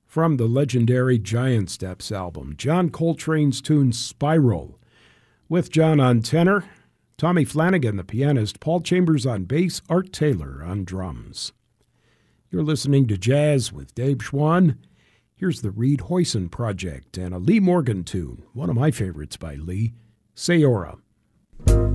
From the legendary Giant Steps album, John Coltrane's tune Spiral, with John on tenor, Tommy Flanagan the pianist, Paul Chambers on bass, Art Taylor on drums. You're listening to Jazz with Dave Schwann. Here's the Reed Hoyson Project and a Lee Morgan tune, one of my favorites by Lee, Sayora.